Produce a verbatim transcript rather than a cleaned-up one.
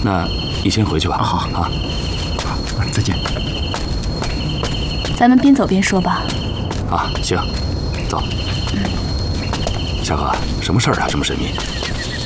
那你先回去吧。 好啊， 好，再见。 咱们边走边说吧。 啊，行，走。夏哥，什么事儿啊？这么神秘？